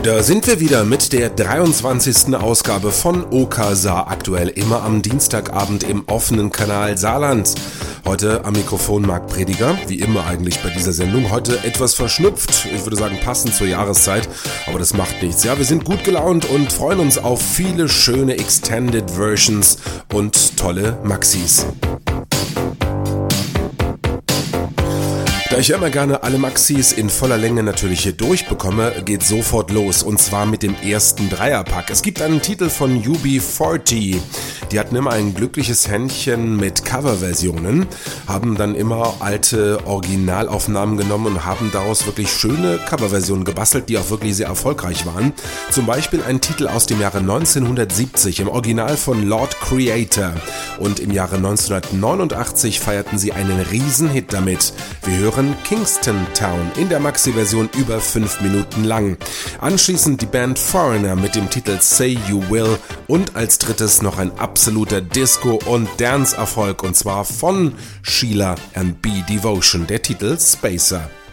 Da sind wir wieder mit der 23. Ausgabe von OKSA, aktuell immer am Dienstagabend im offenen Kanal Saarland. Heute am Mikrofon Marc Prediger, wie immer eigentlich bei dieser Sendung. Heute etwas verschnupft, ich würde sagen passend zur Jahreszeit, aber das macht nichts. Ja, wir sind gut gelaunt und freuen uns auf viele schöne Extended Versions und tolle Maxis. Da ich immer gerne alle Maxis in voller Länge natürlich hier durchbekomme, geht sofort los, und zwar mit dem ersten Dreierpack. Es gibt einen Titel von UB40. Die hatten immer ein glückliches Händchen mit Coverversionen, haben dann immer alte Originalaufnahmen genommen und haben daraus wirklich schöne Coverversionen gebastelt, die auch wirklich sehr erfolgreich waren. Zum Beispiel ein Titel aus dem Jahre 1970 im Original von Lord Creator, und im Jahre 1989 feierten sie einen Riesenhit damit. Wir hören Kingston Town in der Maxi-Version über 5 Minuten lang. Anschließend die Band Foreigner mit dem Titel Say You Will und als drittes noch ein absoluter Disco- und Dance-Erfolg, und zwar von Sheila and B. Devotion, der Titel Spacer.